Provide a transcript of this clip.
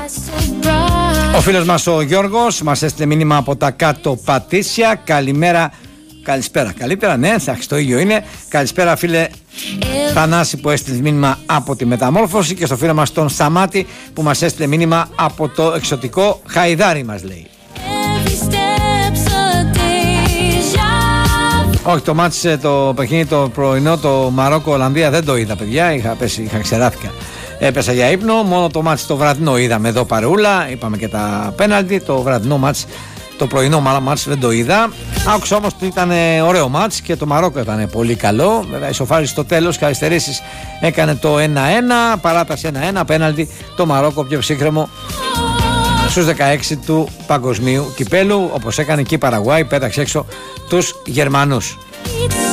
Ο φίλος μας ο Γιώργος μας έστειλε μήνυμα από τα κάτω Πατήσια. Καλημέρα. Καλησπέρα. Καλύτερα, ναι, εντάξει, το ίδιο είναι. Καλησπέρα, φίλε Θανάση, που έστειλε μήνυμα από τη Μεταμόρφωση, και στο φίλο μας τον Σταμάτη που μας έστειλε μήνυμα από το εξωτικό Χαϊδάρι, μας λέει. Όχι, το μάτς, το παιχνίδι το πρωινό, το Μαρόκο-Ολλανδία δεν το είδα, παιδιά. Είχα ξεράθηκα. Έπεσα για ύπνο. Μόνο το μάτς το βραδινό είδαμε εδώ παρεούλα. Είπαμε και τα πέναλτι. Το βραδινό μάτς, το πρωινό μάτς δεν το είδα. Άκουσα όμως ότι ήταν ωραίο μάτς και το Μαρόκο ήταν πολύ καλό. Βέβαια ισοφάρισε στο τέλος, καθυστερήσεις έκανε το 1-1, παράταση 1-1, πέναλτι το Μαρόκο πιο ψύχρεμο στους 16 του παγκοσμίου κυπέλου, όπως έκανε και η Παραγουάη, πέταξε έξω τους Γερμανούς.